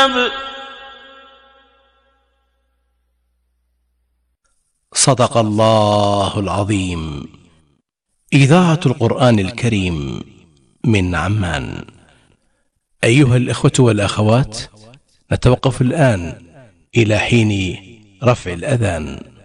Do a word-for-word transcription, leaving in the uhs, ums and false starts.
صدق الله العظيم. إذاعة القرآن الكريم من عمان. أيها الإخوة والأخوات، نتوقف الآن إلى حين رفع الأذان.